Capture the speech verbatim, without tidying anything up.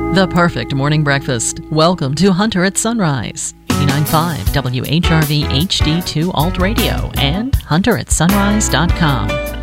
The perfect morning breakfast. Welcome to Hunter at Sunrise. eighty-nine point five W H R V H D two Alt Radio and hunter at sunrise dot com.